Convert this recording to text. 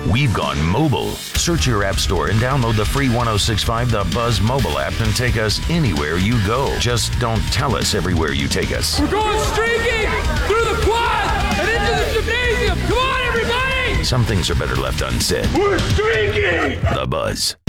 We've gone mobile. Search your app store and download the free 1065 The Buzz mobile app and take us anywhere you go. Just don't tell us everywhere you take us. We're going streaking through the quad and into the gymnasium. Come on, everybody! Some things are better left unsaid. We're streaking! The Buzz.